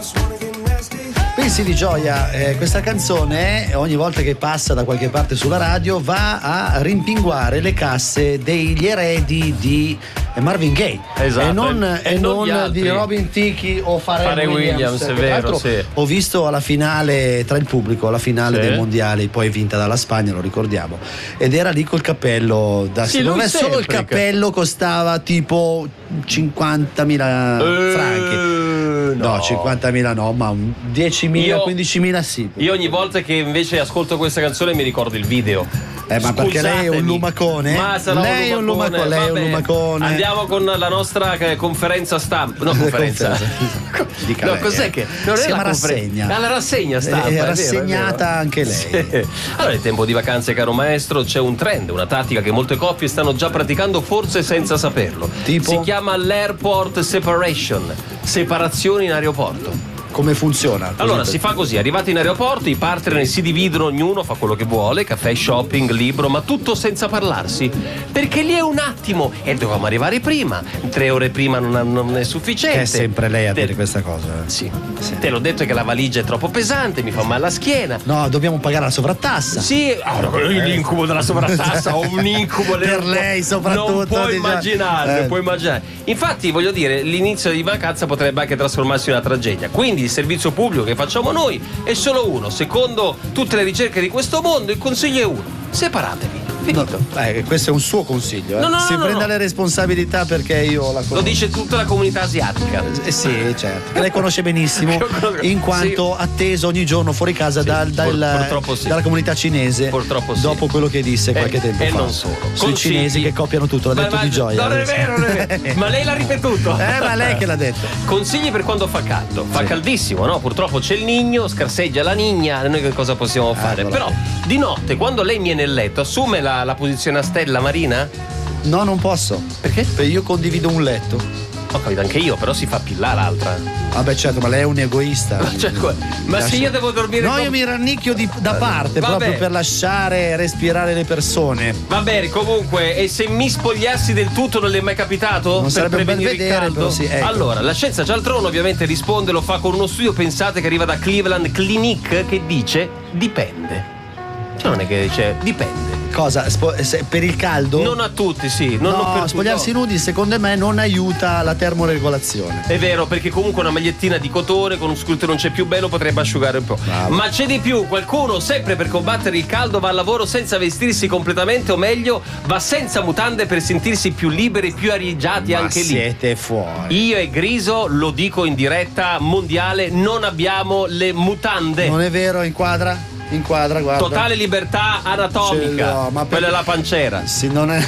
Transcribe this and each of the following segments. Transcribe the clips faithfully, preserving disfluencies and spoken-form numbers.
Pensi di Gioia, eh, questa canzone ogni volta che passa da qualche parte sulla radio va a rimpinguare le casse degli eredi di Marvin Gaye, esatto, e non, e e non non di Robin Thicke o Pharrell, Pharrell Williams, Williams, è vero, sì. Ho visto alla finale tra il pubblico, alla finale sì. dei mondiali, poi vinta dalla Spagna, lo ricordiamo, ed era lì col cappello da sì, non è solo il sempre, cappello costava tipo cinquantamila eh, franchi. No, no. cinquantamila no, ma diecimila, Io- quindicimila sì. Io ogni volta che invece ascolto questa canzone mi ricordo il video. Eh, ma perché lei è un lumacone? Ma sarà lei è un lumacone, lei è un Vabbè, lumacone. Andiamo con la nostra eh, conferenza stampa. No, conferenza. Dica No, lei, cos'è eh. che non si è chiama la conferenza. rassegna. Ah, la rassegna stampa. È, è è vero, rassegnata è vero. anche lei. Sì. Allora, è tempo di vacanze, caro maestro. C'è un trend, una tattica che molte coppie stanno già praticando, forse senza saperlo. Tipo? Si chiama l'airport separation. Separazione in aeroporto. Come funziona? Così Allora per- si fa così, arrivati in aeroporto i partner si dividono, ognuno fa quello che vuole, caffè, shopping, libro, ma tutto senza parlarsi, perché lì è un attimo e dovevamo arrivare prima, tre ore prima non, non è sufficiente. È sempre lei a Te- dire questa cosa. eh. Sì. Sì. Te l'ho detto che la valigia è troppo pesante, mi fa male la schiena. No, dobbiamo pagare la sovrattassa. Sì, ah, l'incubo della sovrattassa ho un incubo Per lei soprattutto, non puoi diciamo. immaginare, Eh. non puoi immaginare. Infatti voglio dire, l'inizio di vacanza potrebbe anche trasformarsi in una tragedia, quindi il servizio pubblico che facciamo noi è solo uno, secondo tutte le ricerche di questo mondo il consiglio è uno: separatevi, finito. No, eh, questo è un suo consiglio. Eh. No, no, no, si no, prenda no. le responsabilità perché io la conosco. Lo dice tutta la comunità asiatica. Eh sì, certo. Che lei conosce benissimo, in quanto Sì. atteso ogni giorno fuori casa Sì, dal- pur- dal- purtroppo sì. dalla comunità cinese. Purtroppo sì. Dopo quello che disse qualche Eh, tempo e fa. non solo. Sui Consigli. cinesi che copiano tutto, l'ha Ma- detto ma- di Gioia. Non è vero, non è vero. Ma lei l'ha ripetuto. Eh, ma lei che l'ha detto. Consigli per quando fa caldo. Fa Sì. caldissimo, no? Purtroppo c'è il nigno, scarseggia la nigna. Noi che cosa possiamo fare? Eccola. Però di notte, quando lei viene nel letto, assume la, la posizione a stella marina? No, non posso. Perché? Perché io condivido un letto. Ho capito, anche io, però si fa pillare l'altra. Vabbè, certo, ma lei è un egoista. Cioè, co- ma se io devo dormire No, con- io mi rannicchio di- da parte Vabbè. proprio per lasciare respirare le persone. Va bene, comunque, e se mi spogliassi del tutto non le è mai capitato? Non per sarebbe un bel prevenire il vedere, caldo? però sì, ecco. Allora, la scienza già al trono ovviamente risponde, lo fa con uno studio, pensate, che arriva da Cleveland Clinic, che dice dipende. Cioè non è che dice dipende. Cosa? Spo- se- per il caldo? Non a tutti, sì. Non, no, non per spogliarsi no. nudi secondo me non aiuta la termoregolazione. È vero, perché comunque una magliettina di cotone con un scrutononcè più bello potrebbe asciugare un po'. Bravo. Ma c'è di più, qualcuno sempre per combattere il caldo va al lavoro senza vestirsi completamente, o meglio, va senza mutande per sentirsi più liberi, più arieggiati. Ma anche lì. siete fuori. Io e Griso, lo dico in diretta mondiale, non abbiamo le mutande. Non è vero, inquadra? Inquadra, guarda. Totale libertà anatomica. Ce l'ho, ma per- Quella è la pancera. Sì, non è.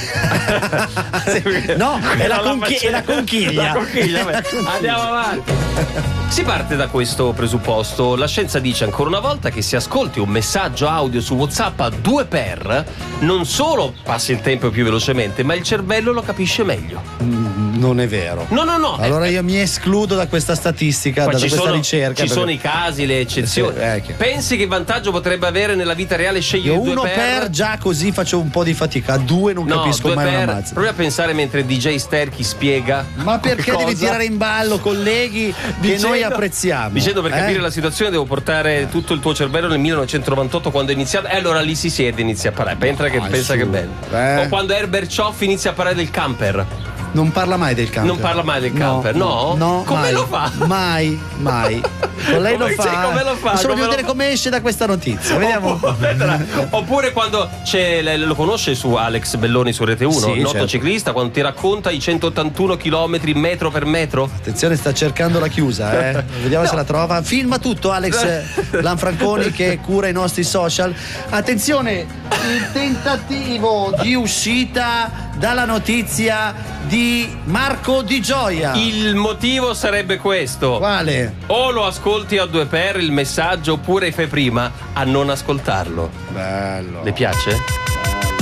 No, è la, Era conchi- pancera. è la conchiglia. La conchiglia, È la vabbè. conchiglia. Andiamo avanti. Si parte da questo presupposto. La scienza dice ancora una volta che se ascolti un messaggio audio su WhatsApp a due per, non solo passi il tempo più velocemente, ma il cervello lo capisce meglio. Mm, Non è vero. No, no, no. Allora eh, io mi escludo da questa statistica, Qua da ci questa sono, ricerca. ci perché- sono i casi, le eccezioni. Sì, eh, che- Pensi che vantaggio potrebbe avere nella vita reale scegliere Io due uno per già così faccio un po' di fatica, a due non No, capisco due mai per. una mazza. Provi a pensare mentre D J Sterchi spiega. Ma perché cosa. devi tirare in ballo colleghi che Dicendo- noi apprezziamo? Dicendo per eh? capire la situazione devo portare tutto il tuo cervello nel millenovecentonovantotto, quando è iniziato, e allora lì si siede e inizia a parlare. Pensa che, Dai, pensa su. che bello. Eh. O quando Herbert Schoff inizia a parlare del camper. Non parla mai del camper. Non parla mai del camper, no? No, Come mai. lo fa? Mai, mai. Con lei lo Come- fa. sì, come lo fa? Solo Come devo lo vedere fa? come esce da questa notizia. Vediamo. Oppure, oppure quando c'è, lo conosce su Alex Belloni su Rete uno, Sì, noto certo. ciclista, quando ti racconta i centottantuno chilometri metro per metro? Attenzione, sta cercando la chiusa, eh. Vediamo No. se la trova. Filma tutto Alex Lanfranconi che cura i nostri social. Attenzione, il tentativo di uscita dalla notizia di Marco Di Gioia. Il motivo sarebbe questo. Quale? O lo ascolti a due per il messaggio, oppure fai prima a non ascoltarlo. Bello. Le piace?